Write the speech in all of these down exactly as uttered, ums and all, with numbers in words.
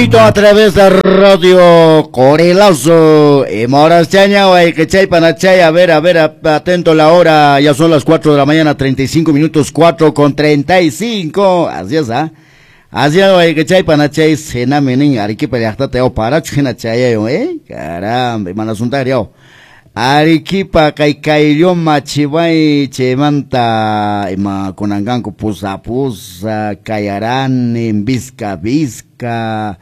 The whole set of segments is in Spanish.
A través de Radio Corelazo, y Moras Chaña, o que chay panachay, a ver, a ver, atento la hora, ya son las cuatro de la mañana, treinta y cinco minutos, cuatro con treinta y cinco, así es, ¿ah? Así es, o que chay panachay, sena mening, Arequipa de hasta teo para china chay, eh, caramba, manasuntario. Arequipa kaikaiyo machibay chemanta ima kunanganku pusa pusa kayarani visca visca.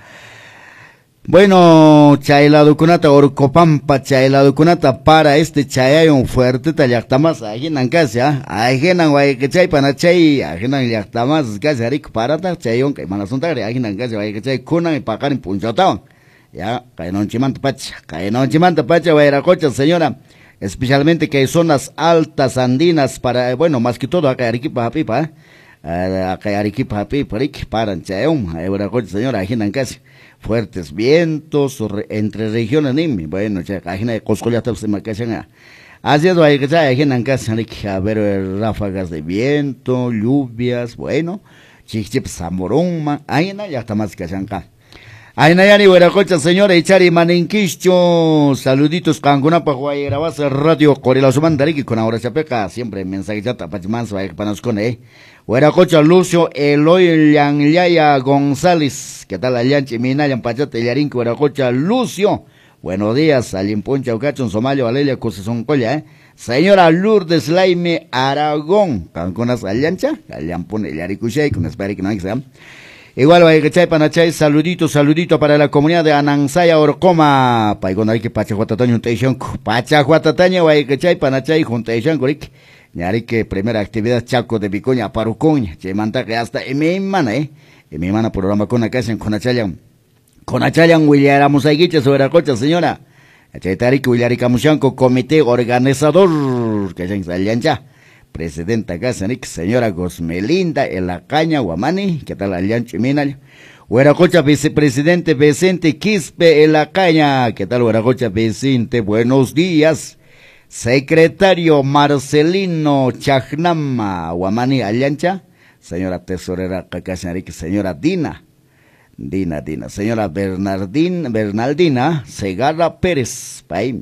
Bueno, chaylado kunata orcopampa chaylado kunata para este chayayon fuerte tallactamas ajenan casi ah ajenan guay que chay panachay ajenan yactamas casi arik para ta chayon que manasuntare ajenan casi guay que chay kunan y pacar en punchotawan. Ya, cae no chimanta pacha, cae no chimanta pacha, Guayracocha, señora, especialmente que hay zonas altas andinas para, bueno, más que todo acá Arequipa Japipa, eh, acá Arequipa Japipa, paran chaum, Guayracocha, señora, ajinan casi, fuertes vientos re, entre regiones nimi, bueno, cha, ajina de Coscolla se me casan, así es, Guayracocha, ajinan casi, a ver, ráfagas de viento, lluvias, bueno, chichip zamoroma, ajina, ya está más casan acá. Aynayani Guayracocha, señora Ichari Maninquicho, saluditos Cangunapa, Guayrabasa, Radio Corelazo Mandariki, con ahora chapeca, siempre mensaje chata, pachimanso, panoscone, eh. Guayracocha, Lucio, Eloy, Llanlaya, González, ¿qué tal, Allanchi, Minayan, Pachate, Yarin, Guayracocha, Lucio, buenos días, Alimponcha, Ucacho, Somalia, Valeria, Cosesón, Colla, eh. Señora Lourdes Laime Aragón, Cancunas, Allancha, Allanpone, Yaricushay, con espera que no hay que sea. Igual, Guayachay, Panachay, saludito, saludito para la comunidad de Anansaya, Orcoma, Paigonari, que Pachahuatataño, Juntaishan, Pachahuatataño, Guayachay, Panachay, Juntaishan, Gorik, Yari, que primera actividad Chaco de Picoña, Parucoña, Chemanta, que hasta en mi mana, eh, en mi mana programa con la casa en Conachayan, Conachayan, William Aiguicha, sobre la cocha, señora, Chetari, William Camuchanco, comité organizador, que se alianza. Presidenta Casanik, señora Gosmelinda, en la caña, Guamani, ¿qué tal, Aliancho Minal? Hueracocha, vicepresidente Vicente Quispe, en la caña, ¿qué tal, Hueracocha, Vicente? Buenos días. Secretario Marcelino Chagnama, Guamani, Aliancha, señora tesorera Cacasanik, señora Dina, Dina, Dina, señora Bernardín, Bernaldina, Segarra Pérez, Paim,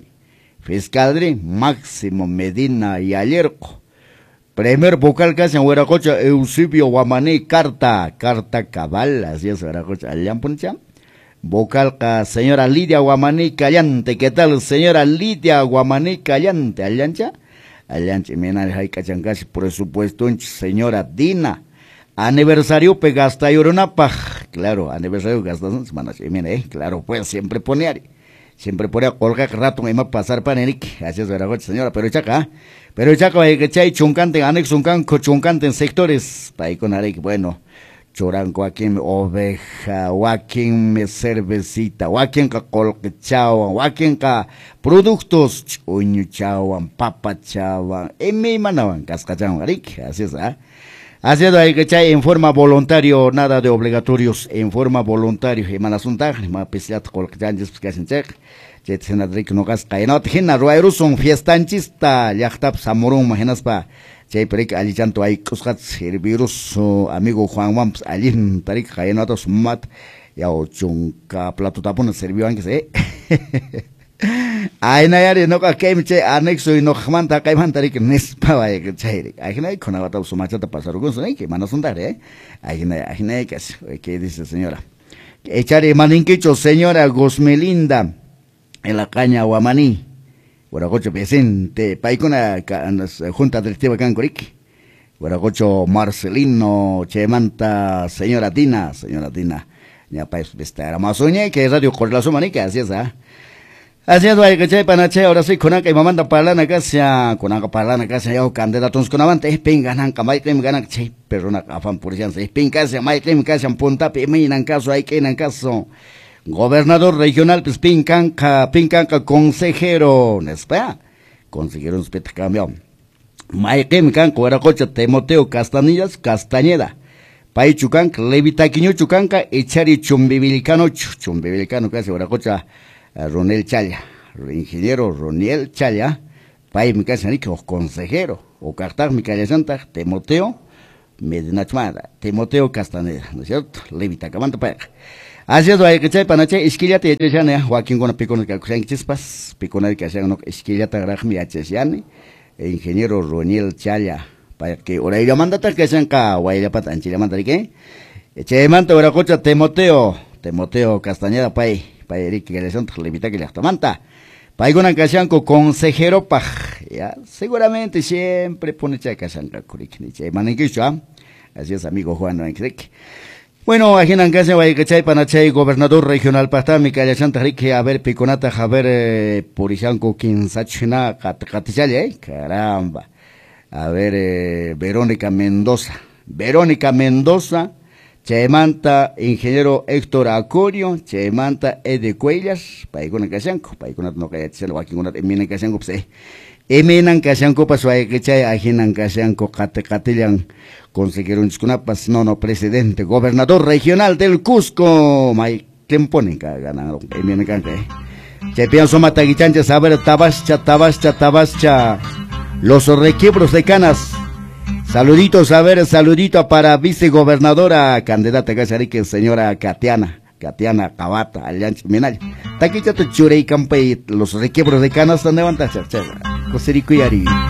fiscal Máximo Medina y Ayerco. Primer vocal casi en Hueracocha, Eusebio Guamaní, carta, carta cabal, así es Hueracocha, Allampuncha. Vocal ca señora Lidia Guamaní Callante, ¿qué tal, señora Lidia Guamaní Callante? Allancha, Allancha, mena, hay cachancachi, por supuesto, señora Dina. Aniversario Pegasta Yoronapa, claro, aniversario Gasta, mena, eh, claro, pues siempre pone Ari. Siempre pone a colgar rato me va pasar paneric, así es Hueracocha, señora, pero chaca, pero chaca, que chay chuncante, anexo un canco, chuncante en sectores, pa' ahí con Arek, bueno, choranco, aquí oveja, guaquín me cervecita, guaquín ca colquechawan, guaquín ca productos, chuño chawan, papa chawan, en mi manawan, cascachawan, Arek, así es, ah. Así es, hay que chay en forma voluntario, nada de obligatorios, en forma voluntario, y manasuntaj, ma pisiat colquechanjes, pues que hacen check. Chetsenadrik no gas kainot hina ruairusun fiestanchista llaqtap samurun imaginaspa chay perik allichanto ay kusqat virus amigo Juan Juan allin tarik kainot sumat yao chunka plato tapuna sirvió antes eh ay nayari no ka kemche anexo y no jamanta kaiman tarik nespa vaya que chay ay nay con agata sumachata pasarugun sonai que manasundar eh ay nay ay nay que dice señora echare maninquicho señora Gosmelinda en la caña Guamaní, Hueracocha Vicente, Paicona, Junta Directiva Cancoric, Hueracocho Marcelino, Chemanta, señora Tina, señora Tina, ya país esta era más oñe que Radio Corelazo Manica, así es, ah. Así es, vaya que chay panache, ahora sí, con acá y mamanda para la casa, con acá para la casa, ya candidatos con avante, es pingan, camay, creen ganan, chay, pero una afán por chance, es pingas, may, creen casa, punta, piminan caso, hay que en caso. Gobernador regional, pues Pincanca, Pincanca, consejero, ¿espera? Consejero, espera, cambio. Maikem Canca, Hueracocha, Timoteo Castanillas, Castañeda. Paichucanca, Levitaquiño, Chucanca, Echari Chumbivilicano, Chumbivilicano, casi Hueracocha, Ronel Chaya, ingeniero Roniel Chaya, Pai Micasanico, consejero, o Cartar Micalia Santa, Timoteo, Medina Chmada, Timoteo Castaneda, ¿no es cierto? Levitacamanta, para. Así es, vaya que chay panache, isquillate y chane, Joaquín con picones que acusan chispas, picones que hacían no isquillata grajmi achesiane, e ingeniero Roniel Chaya, para que ora ella manda tal que sean ka, guaya patan chile manda que, eche manta ora cocha Timoteo, Timoteo Castañeda pay, pay Eric que le son limita que le manta. Pay con canción con consejero paj, ya, seguramente siempre pone chay canción kurik ni chay maniquisha, así es amigo Juan no encrique. Bueno, aquí en Ancase, Guayacachay, Panachay, gobernador regional Patami, Calla Santa Rique, a ver, Piconata, a ver, eh, Purishanco, Quinsachina, Catizale, eh, caramba. A ver, eh, Verónica Mendoza, Verónica Mendoza, Chaimanta, ingeniero Héctor Acorio, Chaimanta, Ede Cuellas, Paicona Casanco, Paicona no Cayachel, Guaquinona, Emina Casanco, pues, eh. Eminan Casanco, Pasuay, Cachay, Ajinan Casanco, Catecatilian, consejero Niscunapas, no, no, presidente, gobernador regional del Cusco, May, ¿quién pone que ganaron? Eminan Canca, eh. Chepian Soma Taguichancha, saber, Tabascha, Tabascha, Tabascha, los requiebros de Canas. Saluditos, a ver, saludito para vicegobernadora, candidata Casarique, señora Katiana, Katiana Cabata, Alianza Minal. Taquichato Churey Campey, los requiebros de Canas, ¿dónde van a hacer? Coserico y Ari.